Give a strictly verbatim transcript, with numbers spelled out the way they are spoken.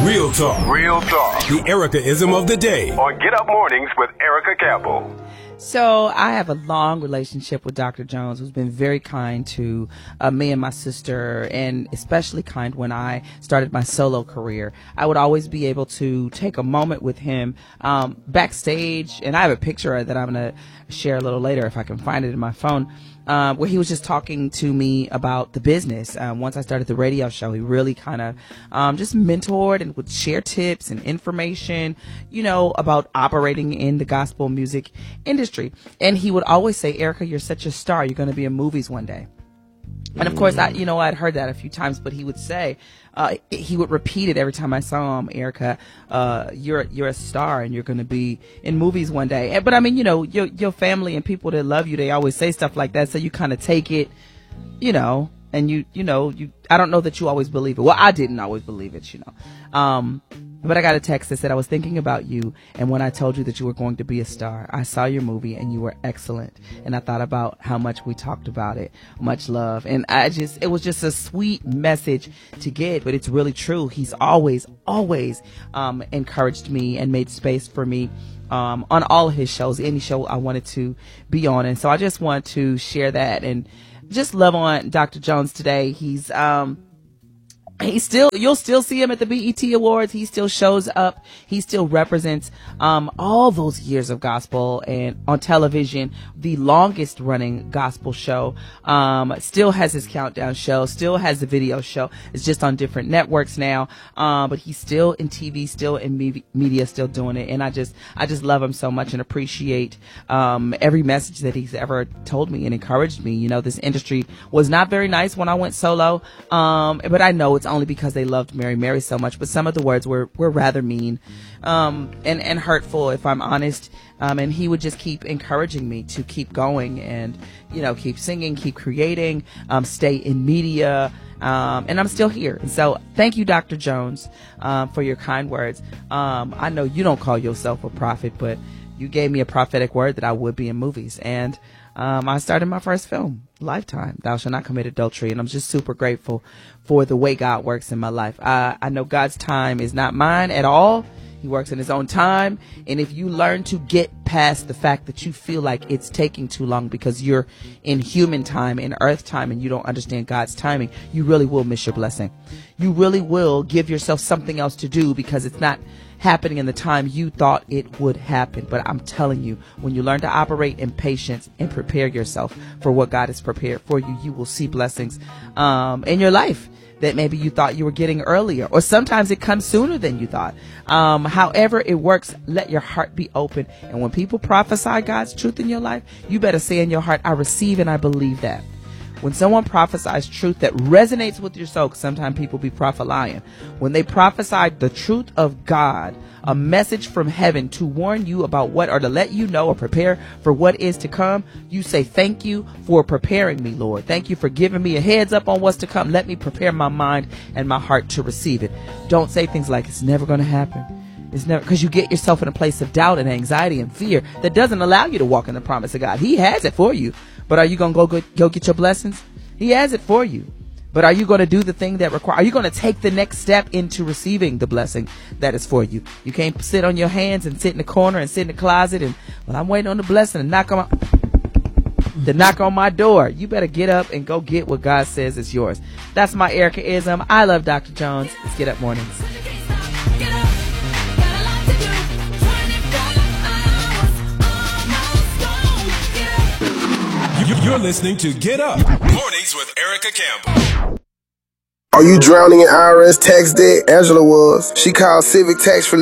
Real talk. Real talk. The Erica-ism of the day. On Get Up Mornings with Erica Campbell. So I have a long relationship with Doctor Jones, who's been very kind to uh, me and my sister, and especially kind when I started my solo career. I would always be able to take a moment with him um, backstage, and I have a picture that I'm going to share a little later if I can find it in my phone, uh, where he was just talking to me about the business. Um, once I started the radio show, he really kind of um, just mentored and would share tips and information, you know, about operating in the gospel music industry. And he would always say, Erica, you're such a star. You're going to be in movies one day. And of course, I, you know, I'd heard that a few times, but he would say, uh, he would repeat it every time I saw him, Erica, uh, you're, you're a star and you're going to be in movies one day. But I mean, you know, your, your family and people that love you, they always say stuff like that. So you kind of take it, you know, and you, you know, you, I don't know that you always believe it. Well, I didn't always believe it, you know. Um, but I got a text that said, I was thinking about you. And when I told you that you were going to be a star, I saw your movie and you were excellent. And I thought about how much we talked about it. Much love. And I just, it was just a sweet message to get, but it's really true. He's always, always, um, encouraged me and made space for me. Um, on all of his shows, any show I wanted to be on. And so I just want to share that and just love on Doctor Jones today. He's, um, he still, you'll still see him at the B E T Awards. He still shows up. He still represents, um, all those years of gospel and on television, the longest running gospel show, um, still has his countdown show, still has the video show. It's just on different networks now. Um, but he's still in T V, still in me- media, still doing it. And I just, I just love him so much and appreciate, um, every message that he's ever told me and encouraged me. You know, this industry was not very nice when I went solo. Um, but I know it's only because they loved Mary Mary so much, but some of the words were, were rather mean, um, and, and hurtful, if I'm honest. Um, and he would just keep encouraging me to keep going and, you know, keep singing, keep creating, um, stay in media. Um, and I'm still here. And so thank you, Doctor Jones, um, for your kind words. Um, I know you don't call yourself a prophet, but you gave me a prophetic word that I would be in movies. And Um, I started my first film, Lifetime, Thou Shalt Not Commit Adultery, and I'm just super grateful for the way God works in my life. Uh, I know God's time is not mine at all. He works in his own time, and if you learn to get past the fact that you feel like it's taking too long because you're in human time, in earth time, and you don't understand God's timing, you really will miss your blessing. You really will give yourself something else to do because it's not happening in the time you thought it would happen. But I'm telling you, when you learn to operate in patience and prepare yourself for what God has prepared for you, you will see blessings um, in your life that maybe you thought you were getting earlier, or sometimes it comes sooner than you thought. Um, however it works, let your heart be open. And when people prophesy God's truth in your life, you better say in your heart, I receive and I believe that. When someone prophesies truth that resonates with your soul, because sometimes people be prophesying, when they prophesy the truth of God, a message from heaven to warn you about what, or to let you know or prepare for what is to come, you say, thank you for preparing me, Lord. Thank you for giving me a heads up on what's to come. Let me prepare my mind and my heart to receive it. Don't say things like it's never going to happen. It's never, because you get yourself in a place of doubt and anxiety and fear that doesn't allow you to walk in the promise of God. He has it for you. But are you going to go, go go get your blessings? He has it for you. But are you going to do the thing that requires? Are you going to take the next step into receiving the blessing that is for you? You can't sit on your hands and sit in the corner and sit in the closet and, well, I'm waiting on the blessing and knock on my, to knock on my door. You better get up and go get what God says is yours. That's my Erica-ism. I love Doctor Jones. Let's Get Up Mornings. You're listening to Get Up Mornings with Erica Campbell. Are you drowning in I R S tax debt? Angela was. She called Civic Tax Relief.